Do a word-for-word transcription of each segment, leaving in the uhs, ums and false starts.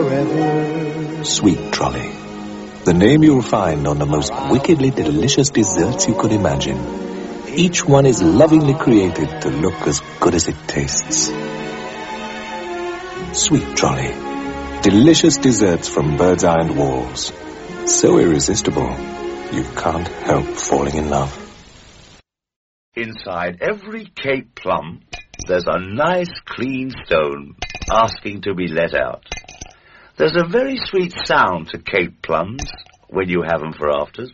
forever. Sweet Trolley. The name you'll find on the most wickedly delicious desserts you could imagine. Each one is lovingly created to look as good as it tastes. Sweet Trolley. Delicious desserts from Bird's Eye and Walls. So irresistible, you can't help falling in love. Inside every Cape plum, there's a nice clean stone asking to be let out. There's a very sweet sound to Cape plums when you have them for afters.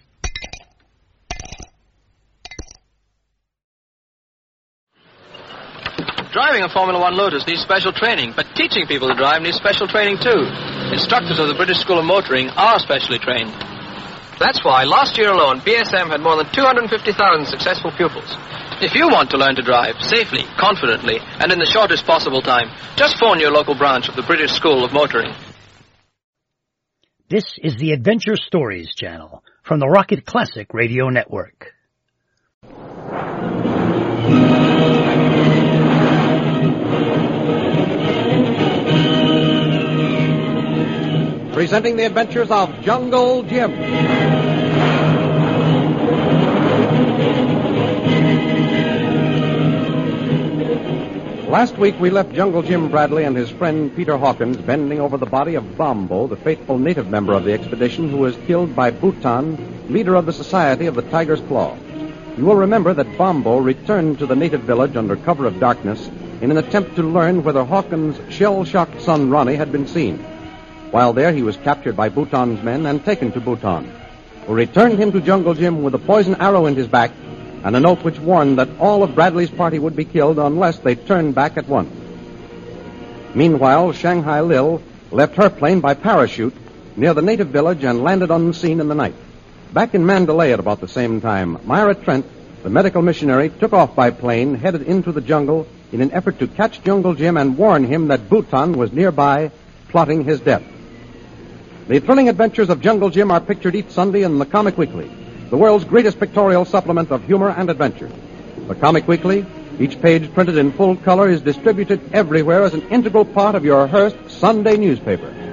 Driving a Formula One Lotus needs special training, but teaching people to drive needs special training too. Instructors of the British School of Motoring are specially trained. That's why last year alone, B S M had more than two hundred fifty thousand successful pupils. If you want to learn to drive safely, confidently, and in the shortest possible time, just phone your local branch of the British School of Motoring. This is the Adventure Stories channel from the Rocket Classic Radio Network. Presenting the adventures of Jungle Jim. Last week we left Jungle Jim Bradley and his friend Peter Hawkins bending over the body of Bombo, the faithful native member of the expedition who was killed by Bhutan, leader of the Society of the Tiger's Claw. You will remember that Bombo returned to the native village under cover of darkness in an attempt to learn whether Hawkins' shell-shocked son Ronnie had been seen. While there, he was captured by Bhutan's men and taken to Bhutan, who returned him to Jungle Jim with a poison arrow in his back and a note which warned that all of Bradley's party would be killed unless they turned back at once. Meanwhile, Shanghai Lil left her plane by parachute near the native village and landed unseen in the night. Back in Mandalay at about the same time, Myra Trent, the medical missionary, took off by plane, headed into the jungle in an effort to catch Jungle Jim and warn him that Bhutan was nearby, plotting his death. The thrilling adventures of Jungle Jim are pictured each Sunday in the Comic Weekly, the world's greatest pictorial supplement of humor and adventure. The Comic Weekly, each page printed in full color, is distributed everywhere as an integral part of your Hearst Sunday newspaper.